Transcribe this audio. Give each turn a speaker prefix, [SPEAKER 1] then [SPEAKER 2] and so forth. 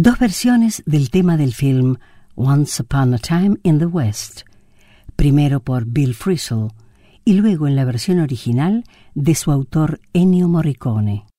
[SPEAKER 1] Dos versiones del tema del film Once Upon a Time in the West, primero por Bill Frisell y luego en la versión original de su autor Ennio Morricone.